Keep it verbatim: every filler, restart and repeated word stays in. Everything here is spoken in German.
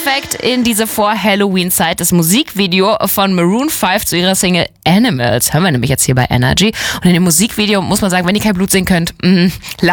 perfekt in diese Vor-Halloween-Zeit das Musikvideo von Maroon fünf zu ihrer Single Animals. Hören wir nämlich jetzt hier bei Energy. Und in dem Musikvideo muss man sagen, wenn ihr kein Blut sehen könnt, mh,